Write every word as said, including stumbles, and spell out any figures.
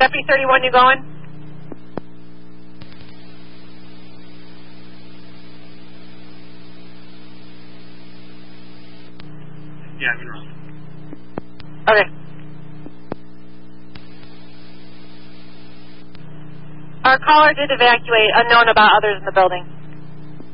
Deputy thirty-one, you going? Yeah, I'm in Raleigh. Okay. Our caller did evacuate, unknown about others in the building.